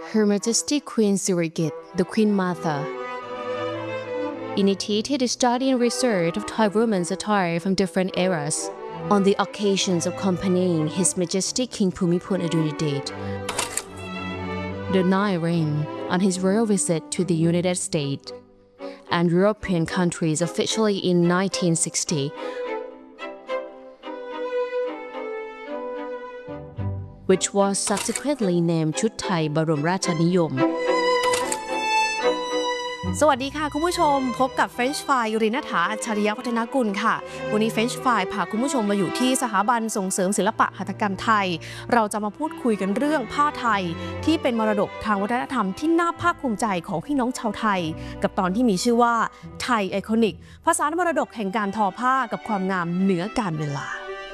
Her Majesty Queen Sirikit, the Queen Mother, initiated a study and research of Thai women's attire from different eras on the occasions of accompanying His Majesty King Bhumibol Adulyadej, the ninth reign, on his royal visit to the United States and European countries officially in 1960, which was subsequently named ชุดไทยบรมราชนิยมสวัสดีค่ะคุณผู้ชมพบกับ French Fry ริณฐาอัจฉริยวัฒนกุลค่ะวันนี้ French Fry พาคุณผู้ชมมาอยู่ที่สถาบันส่งเสริมศิลปะหัตถกรรมไทยเราจะมาพูดคุยกันเรื่องผ้าไทยที่เป็นมรดกทางวัฒนธรรมที่น่าภาคภูมิใจของพี่น้องชาวไทยกับตอนที่มีชื่อว่าไทยไอคอนิกภาษามรดกแห่งการทอผ้ากับความงามเหนือกาลเวลา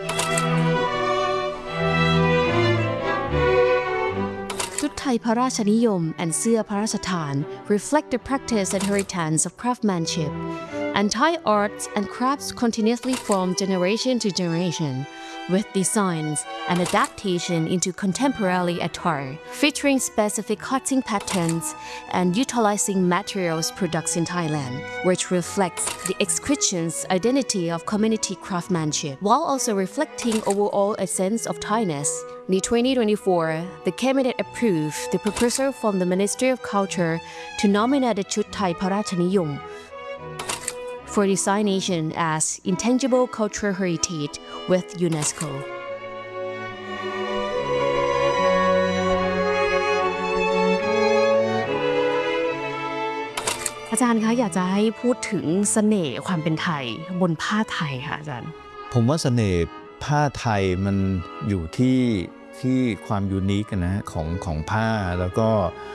ชุดไทยพระราชนิยม and เสื้อพระราชทาน reflect the practice and heritage of craftsmanship, and Thai arts and crafts continuously from generation to generation, with designs and adaptation into contemporary attire, featuring specific cutting patterns and utilizing materials produced in Thailand, which reflects the exquisite identity of community craftsmanship, while also reflecting overall a sense of Thainess. In 2024, the Cabinet approved the proposal from the Ministry of Culture to nominate the ชุดไทยพระราชนิยม for designation as intangible cultural heritage with UNESCO. อาจารย์คะอยากจะให้พูดถึงเสน่ห์ความเป็นไทยบนผ้าไทยค่ะอาจารย์ผมว่าเสน่ห์ผ้าไทยมันอยู่ที่ความยูนิคนะของผ้าแล้วก็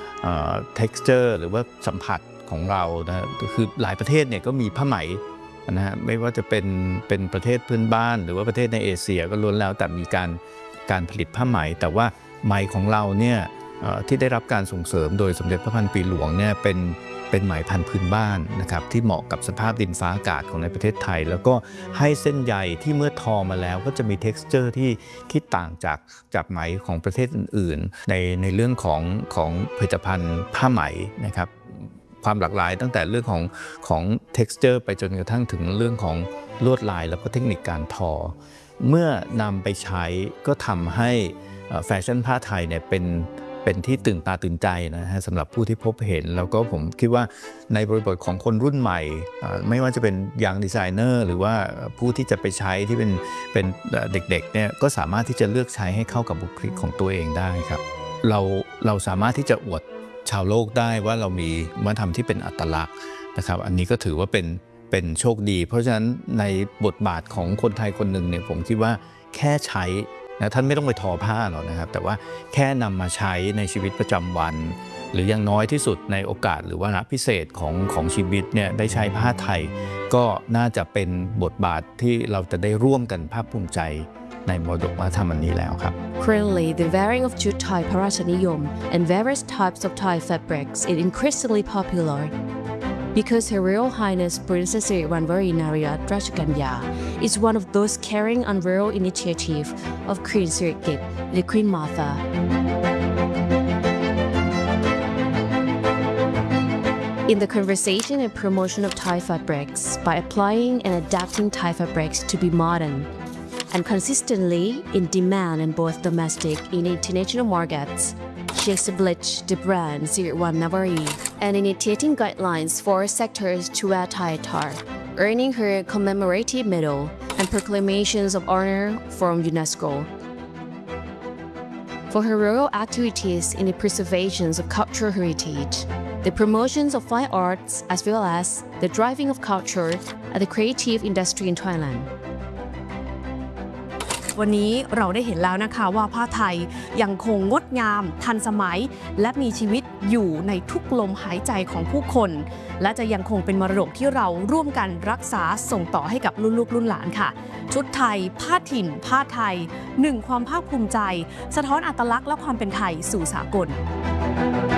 texture หรือว่าสัมผัสของเรานะคือหลายประเทศเนี่ยก็มีผ้าไหมนะฮะไม่ว่าจะเป็นประเทศเพื่อนบ้านหรือว่าประเทศในเอเชียก็ล้วนแล้วแต่มีการผลิตผ้าไหมแต่ว่าไหมของเราเนี่ยที่ได้รับการส่งเสริมโดยสมเด็จพระพันปีหลวงเนี่ยเป็นไหมพันธุ์พื้นบ้านนะครับที่เหมาะกับสภาพดินฟ้าอากาศของในประเทศไทยแล้วก็ให้เส้นใยที่เมื่อทอมาแล้วก็จะมี texture ที่ต่างจากไหมของประเทศอื่นๆในเรื่องของผลิตภัณฑ์ผ้าไหมนะครับความหลากหลายตั้งแต่เรื่องของ texture ไปจนกระทั่งถึงเรื่องของลวดลายแล้วก็เทคนิคการทอเมื่อนำไปใช้ก็ทำให้แฟชั่นผ้าไทยเนี่ยเป็นที่ตื่นตาตื่นใจนะฮะสำหรับผู้ที่พบเห็นแล้วก็ผมคิดว่าในบริบทของคนรุ่นใหม่ไม่ว่าจะเป็นยังดีไซเนอร์หรือว่าผู้ที่จะไปใช้ที่เป็นเด็กๆเนี่ยก็สามารถที่จะเลือกใช้ให้เข้ากับบุคลิกของตัวเองได้ครับเราสามารถที่จะอวดชาวโลกได้ว่าเรามีวัฒนธรรมที่เป็นอัตลักษณ์นะครับอันนี้ก็ถือว่าเป็นโชคดีเพราะฉะนั้นในบทบาทของคนไทยคนหนึ่งเนี่ยผมคิดว่าแค่ใช้นะท่านไม่ต้องไปทอผ้าหรอกนะครับแต่ว่าแค่นำมาใช้ในชีวิตประจำวันหรืออย่างน้อยที่สุดในโอกาสหรือวาระพิเศษของชีวิตเนี่ยได้ใช้ผ้าไทยก็น่าจะเป็นบทบาทที่เราจะได้ร่วมกันภาคภูมิใจในมรดกวัฒนธรรมอันนี้แล้วครับ Currently, the wearing of ชุดไทยพระราชนิยม and various types of Thai fabrics is increasingly popular.Because Her Royal Highness Princess Siriwanwari Narayat Rajaganya is one of those carrying on royal initiative of Queen Sirikit, the Queen Mother. In the conversation and promotion of Thai fabrics by applying and adapting Thai fabrics to be modern and consistently in demand in both domestic and international markets.She established the brand Siriwanwari and initiating guidelines for sectors to wear Thai attire, earning her commemorative medal and proclamations of honor from UNESCO. For her royal activities in the preservation of cultural heritage, the promotions of fine arts as well as the driving of culture and the creative industry in Thailand.วันนี้เราได้เห็นแล้วนะคะว่าผ้าไทยยังคงงดงามทันสมัยและมีชีวิตอยู่ในทุกลมหายใจของผู้คนและจะยังคงเป็นมรดกที่เราร่วมกันรักษาส่งต่อให้กับรุ่นลูกรุ่นหลานค่ะชุดไทยผ้าถิ่นผ้าไทยหนึ่งความภาคภูมิใจสะท้อนอัตลักษณ์และความเป็นไทยสู่สากล